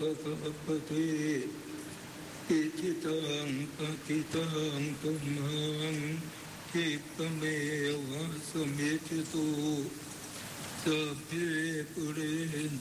ภะปะเทอิทิตังปฏิตังตุมหังคิปะเมวะสมิจตุสัพเพปุเรน